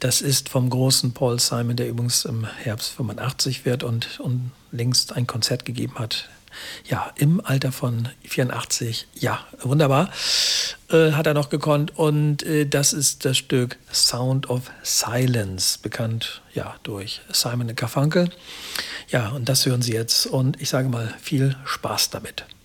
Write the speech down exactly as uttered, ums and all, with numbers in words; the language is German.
Das ist vom großen Paul Simon, der übrigens im Herbst fünfundachtzig wird und, und längst ein Konzert gegeben hat. Ja, im Alter von vierundachtzig. Ja, wunderbar. Äh, hat er noch gekonnt. Und äh, das ist das Stück Sound of Silence, bekannt ja durch Simon and Garfunkel. Ja, und das hören Sie jetzt. Und ich sage mal, viel Spaß damit.